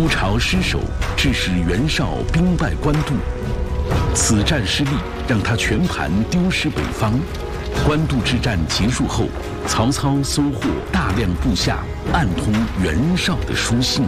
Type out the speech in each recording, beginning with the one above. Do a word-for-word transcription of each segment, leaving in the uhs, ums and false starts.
朝失守，致使袁绍兵败官渡。此战失利，让他全盘丢失北方。官渡之战结束后，曹操收获大量部下暗通袁绍的书信。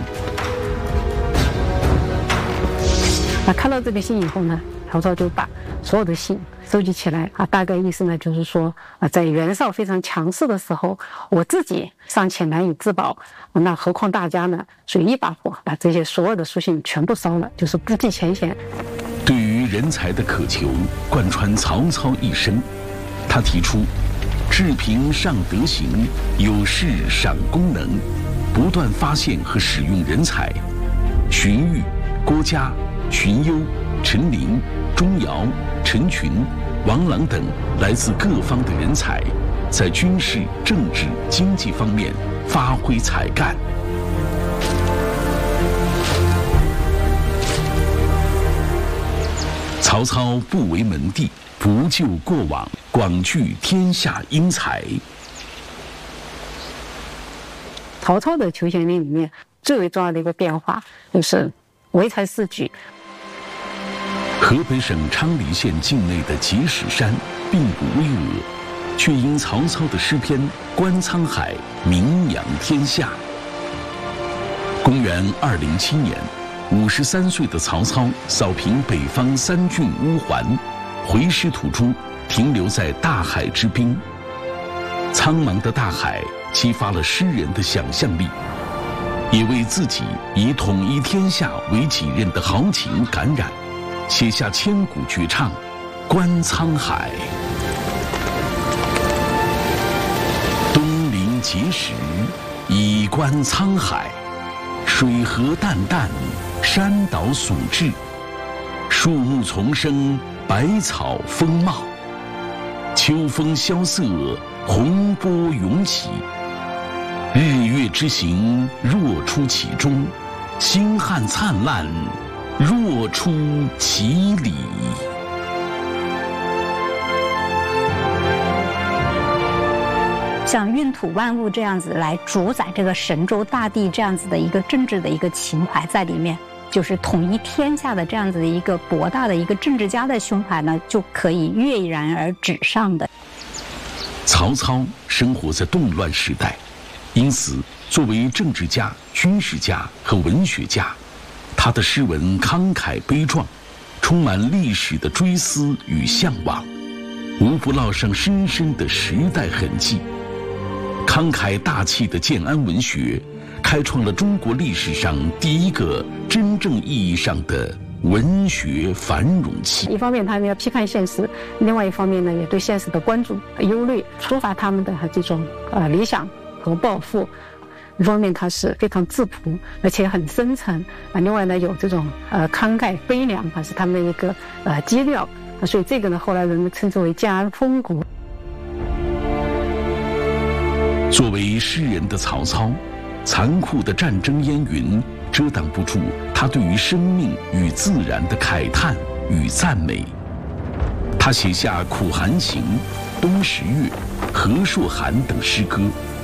那看到这个信以后呢，曹操就把所有的信收集起来啊，大概意思呢就是说啊，在袁绍非常强势的时候，我自己尚且难以自保，那何况大家呢？所以一把火把这些所有的书信全部烧了，就是不计前嫌。 对于人才的渴求贯穿曹操一生，他提出治平尚德行，有事赏功能，不断发现和使用人才。荀彧、郭嘉、荀攸、陈琳、钟繇、陈群、王朗等来自各方的人才，在军事、政治、经济方面发挥才干。曹操不为门第，不救过往，广聚天下英才。 曹操的求贤令里面最为重要的一个变化就是唯才是举。 河北省昌黎县境内的碣石山并不巍峨，却因曹操的诗篇《观沧海》名扬天下。公元二零七年，五十三岁的曹操扫平北方三郡乌桓，回师途中停留在大海之滨。苍茫的大海激发了诗人的想象力，也为自己以统一天下为己任的豪情感染，写下千古绝唱《观沧海》。东临碣石，以观沧海，水河淡淡，山岛竦峙，树木丛生，百草丰茂。秋风萧瑟，洪波涌起。日月之行，若出其中；星汉灿烂，若出其里。 像运土万物这样子来主宰这个神州大地这样子的一个政治的一个情怀在里面，就是统一天下的这样子的一个博大的一个政治家的胸怀呢，就可以跃然而纸上的。 曹操生活在动乱时代，因此作为政治家、军事家和文学家，他的诗文慷慨悲壮，充满历史的追思与向往，无不烙上深深的时代痕迹。慷慨大气的建安文学，开创了中国历史上第一个真正意义上的文学繁荣期。 一方面他们要批判现实，另外一方面呢，也对现实的关注、忧虑，抒发他们的这种呃理想和抱负。一方面它是非常质朴，而且很深沉啊；另外呢，有这种呃慷慨悲凉啊，是他们的一个呃基调啊。所以这个呢，后来人们称之为建安风骨。 作为诗人的曹操，残酷的战争烟云遮挡不住他对于生命与自然的慨叹与赞美。他写下《苦寒行》《冬十月》《何硕寒》等诗歌，